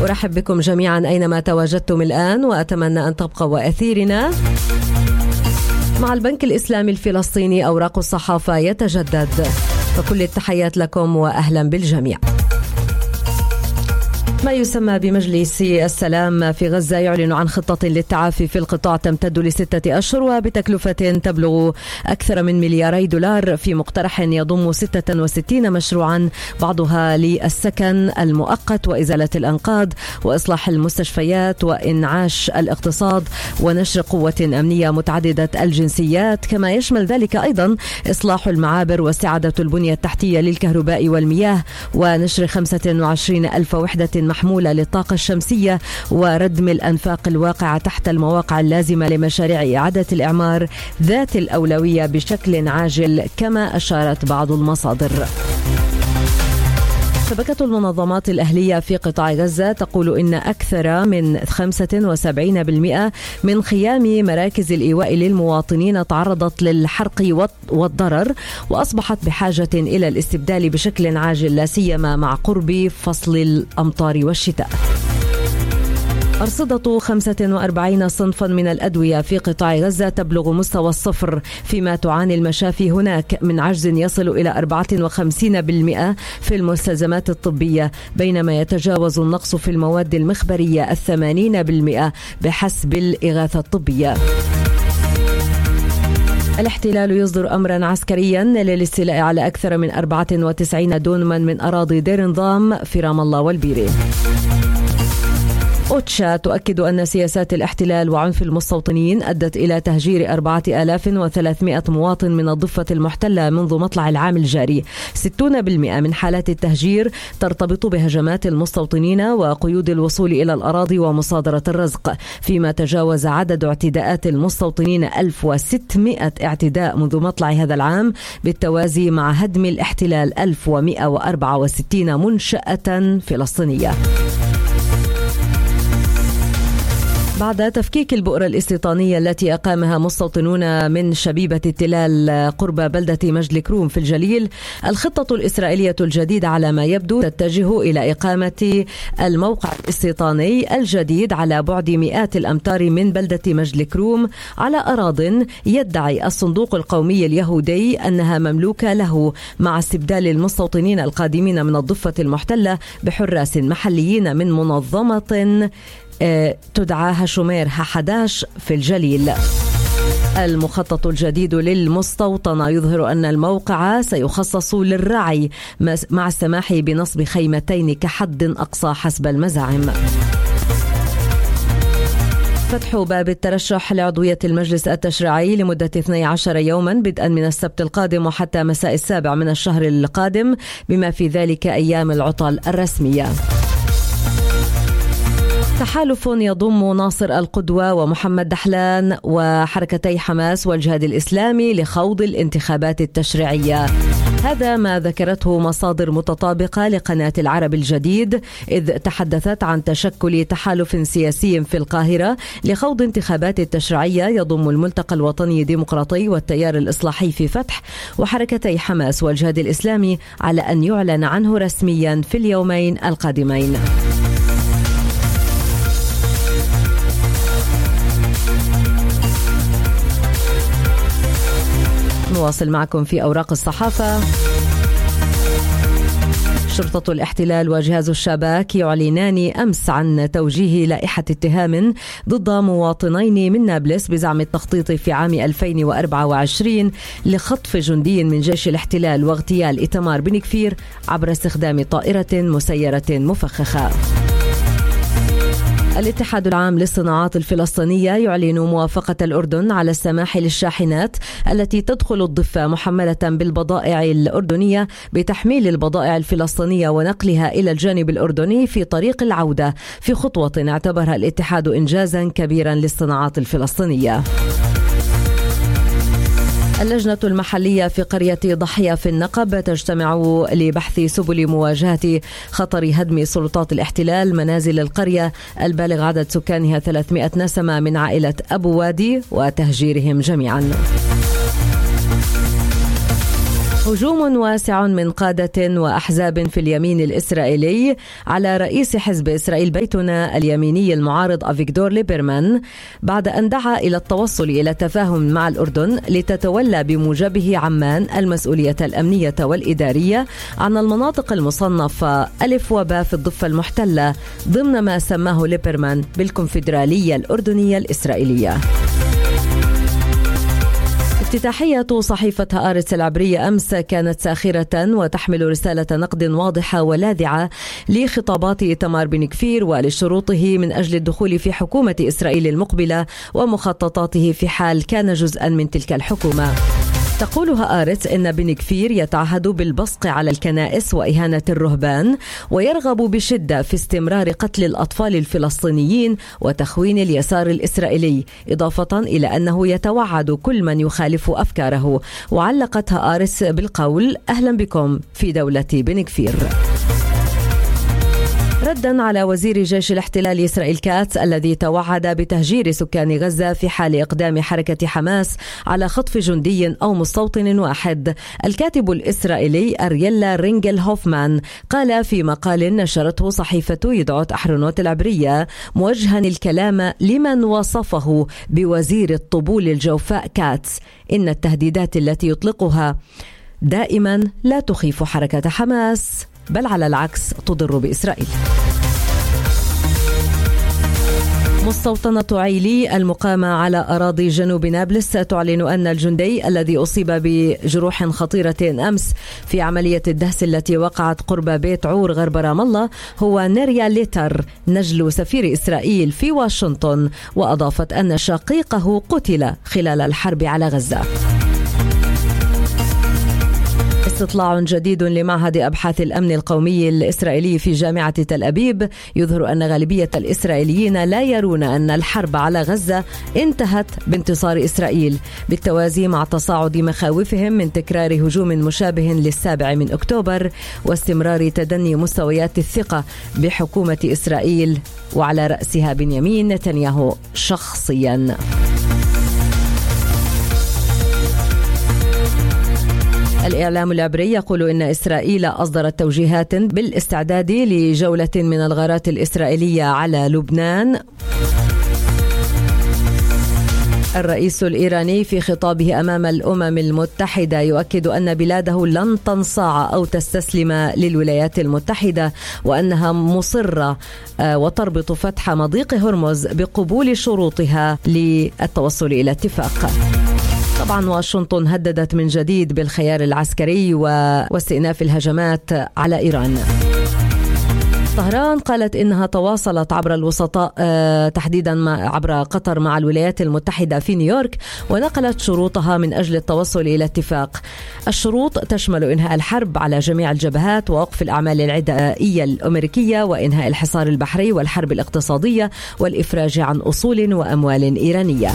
أرحب بكم جميعا أينما تواجدتم الآن، وأتمنى أن تبقوا وأثيرنا. مع البنك الإسلامي الفلسطيني أوراق الصحافة يتجدد، فكل التحيات لكم وأهلا بالجميع. ما يسمى بمجلس السلام في غزة يعلن عن خطة للتعافي في القطاع تمتد ل6 أشهر وبتكلفة تبلغ أكثر من $2 مليار في مقترح يضم 66 مشروعا، بعضها للسكن المؤقت وإزالة الأنقاض وإصلاح المستشفيات وإنعاش الاقتصاد ونشر قوة أمنية متعددة الجنسيات، كما يشمل ذلك أيضا إصلاح المعابر واستعادة البنية التحتية للكهرباء والمياه ونشر 25,000 وحدة محمولة للطاقة الشمسية وردم الأنفاق الواقعة تحت المواقع اللازمة لمشاريع إعادة الإعمار ذات الأولوية بشكل عاجل، كما أشارت بعض المصادر. شبكة المنظمات الأهلية في قطاع غزة تقول إن أكثر من 75% من خيام مراكز الإيواء للمواطنين تعرضت للحرق والضرر، وأصبحت بحاجة إلى الاستبدال بشكل عاجل، لا سيما مع قرب فصل الأمطار والشتاء. أرصدة 45 صنفا من الأدوية في قطاع غزة تبلغ مستوى الصفر، فيما تعاني المشافي هناك من عجز يصل إلى 54% في المستلزمات الطبية، بينما يتجاوز النقص في المواد المخبرية 80% بحسب الإغاثة الطبية. الاحتلال يصدر أمرا عسكريا للاستيلاء على أكثر من 94 دونما من أراضي دير نظام في رام الله والبيري. أوتشا تؤكد أن سياسات الاحتلال وعنف المستوطنين أدت إلى تهجير 4300 مواطن من الضفة المحتلة منذ مطلع العام الجاري. 60% من حالات التهجير ترتبط بهجمات المستوطنين وقيود الوصول إلى الأراضي ومصادرة الرزق، فيما تجاوز عدد اعتداءات المستوطنين 1600 اعتداء منذ مطلع هذا العام، بالتوازي مع هدم الاحتلال 1164 منشأة فلسطينية. بعد تفكيك البؤرة الاستيطانية التي أقامها مستوطنون من شبيبة التلال قرب بلدة مجد الكروم في الجليل، الخطة الإسرائيلية الجديدة على ما يبدو تتجه إلى إقامة الموقع الاستيطاني الجديد على بعد مئات الأمتار من بلدة مجد الكروم على أراضٍ يدعي الصندوق القومي اليهودي أنها مملوكة له، مع استبدال المستوطنين القادمين من الضفة المحتلة بحراس محليين من منظمة تدعى هشومير ها11 في الجليل. المخطط الجديد للمستوطنة يظهر أن الموقع سيخصص للرعي مع السماح بنصب خيمتين كحد أقصى حسب المزاعم. فتح باب الترشح لعضوية المجلس التشريعي لمدة 12 يوما بدءا من السبت القادم وحتى مساء 7 من الشهر القادم، بما في ذلك أيام العطل الرسمية. تحالف يضم ناصر القدوة ومحمد دحلان وحركتي حماس والجهاد الإسلامي لخوض الانتخابات التشريعية، هذا ما ذكرته مصادر متطابقة لقناة العرب الجديد، إذ تحدثت عن تشكل تحالف سياسي في القاهرة لخوض انتخابات التشريعية يضم الملتقى الوطني الديمقراطي والتيار الإصلاحي في فتح وحركتي حماس والجهاد الإسلامي، على أن يعلن عنه رسميا في اليومين القادمين. نواصل معكم في أوراق الصحافة. شرطة الاحتلال وجهاز الشباك يعلنان أمس عن توجيه لائحة اتهام ضد مواطنين من نابلس بزعم التخطيط في عام 2024 لخطف جندي من جيش الاحتلال واغتيال إيتمار بن كفير عبر استخدام طائرة مسيرة مفخخة. الاتحاد العام للصناعات الفلسطينية يعلن موافقة الأردن على السماح للشاحنات التي تدخل الضفة محملة بالبضائع الأردنية بتحميل البضائع الفلسطينية ونقلها إلى الجانب الأردني في طريق العودة، في خطوة اعتبرها الاتحاد إنجازا كبيرا للصناعات الفلسطينية. اللجنة المحلية في قرية ضحية في النقب تجتمع لبحث سبل مواجهة خطر هدم سلطات الاحتلال منازل القرية البالغ عدد سكانها 300 نسمة من عائلة أبو وادي وتهجيرهم جميعا. هجوم واسع من قادة وأحزاب في اليمين الإسرائيلي على رئيس حزب إسرائيل بيتنا اليميني المعارض أفيغدور ليبرمان بعد أن دعا إلى التوصل إلى تفاهم مع الأردن لتتولى بموجبه عمان المسؤولية الأمنية والإدارية عن المناطق المصنفة ألف وباء في الضفة المحتلة ضمن ما سماه ليبرمان بالكونفدرالية الأردنية الإسرائيلية. افتتاحية صحيفة هآرتس العبرية أمس كانت ساخرة وتحمل رسالة نقد واضحة ولاذعة لخطابات إيتمار بن غفير ولشروطه من أجل الدخول في حكومة إسرائيل المقبلة ومخططاته في حال كان جزءا من تلك الحكومة. تقول هآرتس إن بن غفير يتعهد بالبصق على الكنائس وإهانة الرهبان ويرغب بشدة في استمرار قتل الأطفال الفلسطينيين وتخوين اليسار الإسرائيلي، إضافة إلى أنه يتوعد كل من يخالف أفكاره. وعلقت هآرتس بالقول: أهلا بكم في دولة بن غفير. ردا على وزير جيش الاحتلال إسرائيل كاتس الذي توعد بتهجير سكان غزة في حال إقدام حركة حماس على خطف جندي أو مستوطن واحد، الكاتب الإسرائيلي أرييلا رينجل هوفمان قال في مقال نشرته صحيفة يدعوت أحرنوت العبرية موجها الكلام لمن وصفه بوزير الطبول الجوفاء كاتس: إن التهديدات التي يطلقها دائما لا تخيف حركة حماس، بل على العكس تضر بإسرائيل. مستوطنة عيلي المقامة على أراضي جنوب نابلس تعلن أن الجندي الذي أصيب بجروح خطيرة أمس في عملية الدهس التي وقعت قرب بيت عور غرب رام الله هو نيريا ليتر، نجل سفير إسرائيل في واشنطن، وأضافت أن شقيقه قتل خلال الحرب على غزة. استطلاع جديد لمعهد أبحاث الأمن القومي الإسرائيلي في جامعة تل أبيب يظهر أن غالبية الإسرائيليين لا يرون أن الحرب على غزة انتهت بانتصار إسرائيل، بالتوازي مع تصاعد مخاوفهم من تكرار هجوم مشابه ل7 أكتوبر واستمرار تدني مستويات الثقة بحكومة إسرائيل وعلى رأسها بنيامين نتنياهو شخصيا. الإعلام العبري يقول إن إسرائيل أصدرت توجيهات بالاستعداد لجولة من الغارات الإسرائيلية على لبنان. الرئيس الإيراني في خطابه أمام الأمم المتحدة يؤكد أن بلاده لن تنصاع أو تستسلم للولايات المتحدة وأنها مصرة وتربط فتح مضيق هرمز بقبول شروطها للتوصل إلى اتفاق. طبعا واشنطن هددت من جديد بالخيار العسكري واستئناف الهجمات على إيران. طهران قالت إنها تواصلت عبر الوسطاء تحديدا عبر قطر مع الولايات المتحدة في نيويورك ونقلت شروطها من أجل التوصل إلى اتفاق. الشروط تشمل إنهاء الحرب على جميع الجبهات ووقف الأعمال العدائية الأمريكية وإنهاء الحصار البحري والحرب الاقتصادية والإفراج عن أصول وأموال إيرانية.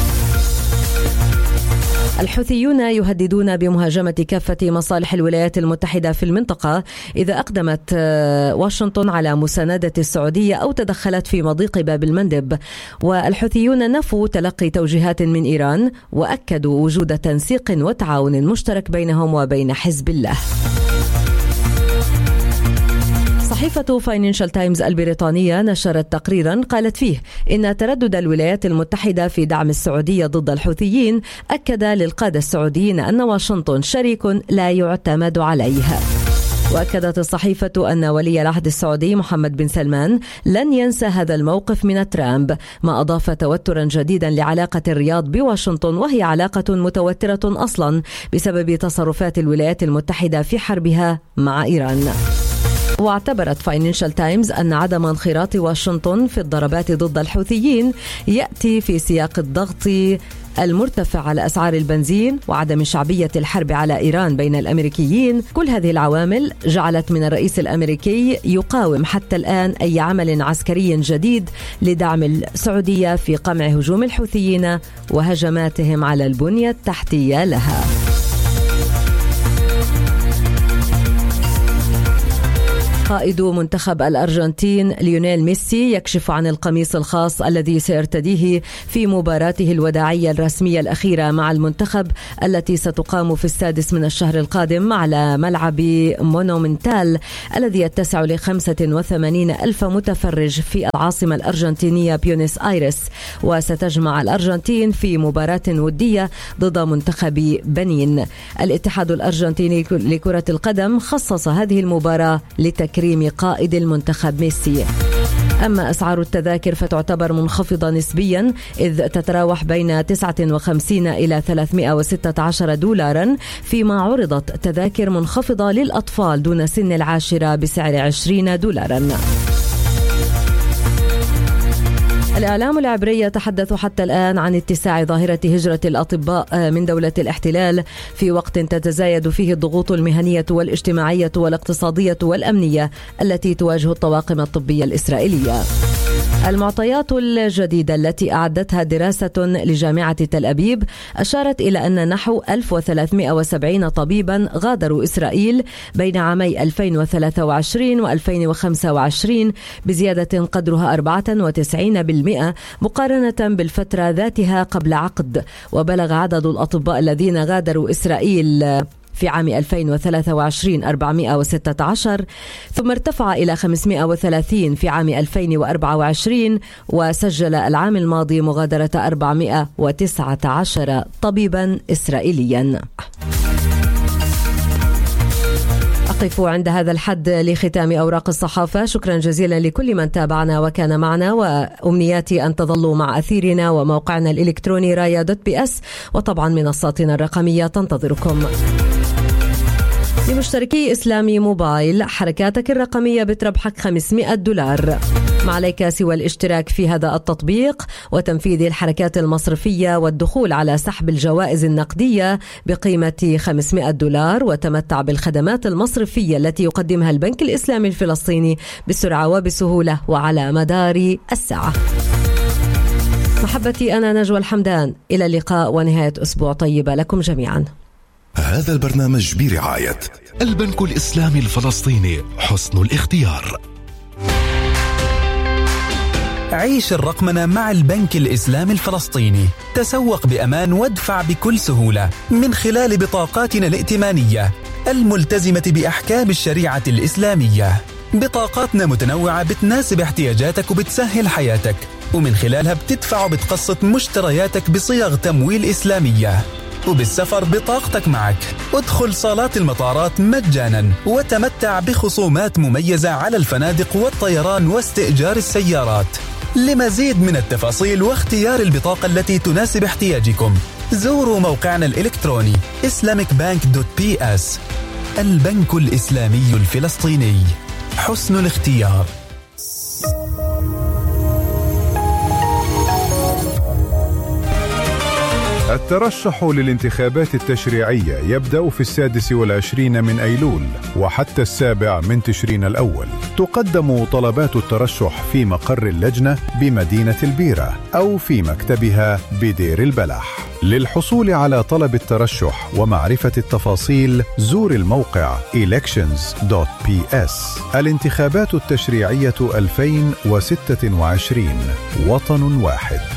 الحوثيون يهددون بمهاجمة كافة مصالح الولايات المتحدة في المنطقة إذا أقدمت واشنطن على مساندة السعودية أو تدخلت في مضيق باب المندب، والحوثيون نفوا تلقي توجيهات من إيران وأكدوا وجود تنسيق وتعاون مشترك بينهم وبين حزب الله. صحيفة فاينانشال تايمز البريطانية نشرت تقريرا قالت فيه إن تردد الولايات المتحدة في دعم السعودية ضد الحوثيين أكد للقادة السعوديين أن واشنطن شريك لا يعتمد عليه. وأكدت الصحيفة أن ولي العهد السعودي محمد بن سلمان لن ينسى هذا الموقف من ترامب، ما أضاف توترا جديدا لعلاقة الرياض بواشنطن، وهي علاقة متوترة أصلا بسبب تصرفات الولايات المتحدة في حربها مع إيران. واعتبرت فاينانشال تايمز أن عدم انخراط واشنطن في الضربات ضد الحوثيين يأتي في سياق الضغط المرتفع على أسعار البنزين وعدم شعبية الحرب على إيران بين الأمريكيين. كل هذه العوامل جعلت من الرئيس الأمريكي يقاوم حتى الآن أي عمل عسكري جديد لدعم السعودية في قمع هجوم الحوثيين وهجماتهم على البنية التحتية لها. قائد منتخب الأرجنتين ليونيل ميسي يكشف عن القميص الخاص الذي سيرتديه في مباراته الوداعية الرسمية الأخيرة مع المنتخب التي ستقام في 6 من الشهر القادم على ملعب مونومنتال الذي يتسع ل85 ألف متفرج في العاصمة الأرجنتينية بيونس آيرس. وستجمع الأرجنتين في مباراة ودية ضد منتخب بنين. الاتحاد الأرجنتيني لكرة القدم خصص هذه المباراة لتكريم قائد المنتخب ميسي. أما أسعار التذاكر فتعتبر منخفضة نسبيا، إذ تتراوح بين 59 إلى 316 دولارا، فيما عرضت تذاكر منخفضة للأطفال دون سن 10 بسعر 20 دولارا. الإعلام العبري يتحدث حتى الآن عن اتساع ظاهرة هجرة الأطباء من دولة الاحتلال في وقت تتزايد فيه الضغوط المهنية والاجتماعية والاقتصادية والأمنية التي تواجه الطواقم الطبية الإسرائيلية. المعطيات الجديدة التي أعدتها دراسة لجامعة تل أبيب أشارت إلى أن نحو 1370 طبيبا غادروا إسرائيل بين عامي 2023 و2025 بزيادة قدرها 94% مقارنة بالفترة ذاتها قبل عقد. وبلغ عدد الأطباء الذين غادروا إسرائيل في عام 2023 416، ثم ارتفع إلى 530 في عام 2024، وسجل العام الماضي مغادرة 419 طبيبا إسرائيليا. أقف عند هذا الحد لختام أوراق الصحافة. شكرا جزيلا لكل من تابعنا وكان معنا، وأمنياتي أن تظلوا مع أثيرنا وموقعنا الإلكتروني raya.bs، وطبعا منصاتنا الرقمية تنتظركم. لمشتركي إسلامي موبايل، حركاتك الرقمية بتربحك $500. ما عليك سوى الاشتراك في هذا التطبيق وتنفيذ الحركات المصرفية والدخول على سحب الجوائز النقدية بقيمة $500، وتمتع بالخدمات المصرفية التي يقدمها البنك الإسلامي الفلسطيني بسرعة وبسهولة وعلى مدار الساعة. محبتي، أنا نجوى الحمدان، إلى اللقاء ونهاية أسبوع طيبة لكم جميعا. هذا البرنامج برعاية البنك الإسلامي الفلسطيني، حسن الاختيار. عيش الرقمنة مع البنك الإسلامي الفلسطيني. تسوق بأمان وادفع بكل سهولة من خلال بطاقاتنا الائتمانية الملتزمة بأحكام الشريعة الإسلامية. بطاقاتنا متنوعة بتناسب احتياجاتك وبتسهل حياتك، ومن خلالها بتدفع وبتقسط مشترياتك بصيغ تمويل إسلامية. وبالسفر بطاقتك معك. ادخل صالات المطارات مجانا وتمتع بخصومات مميزة على الفنادق والطيران واستئجار السيارات. لمزيد من التفاصيل واختيار البطاقة التي تناسب احتياجكم، زوروا موقعنا الإلكتروني islamicbank.ps. البنك الإسلامي الفلسطيني، حسن الاختيار. الترشح للانتخابات التشريعية يبدأ في 26 من أيلول وحتى 7 من تشرين الأول. تقدم طلبات الترشح في مقر اللجنة بمدينة البيرة أو في مكتبها بدير البلح. للحصول على طلب الترشح ومعرفة التفاصيل زور الموقع elections.ps. الانتخابات التشريعية 2026، وطن واحد.